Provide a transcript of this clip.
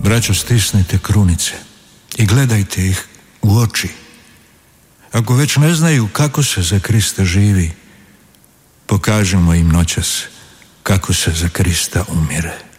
Braćo, stisnite krunice i gledajte ih u oči. Ako već ne znaju kako se za Krista živi, pokažemo im noćas kako se za Krista umire.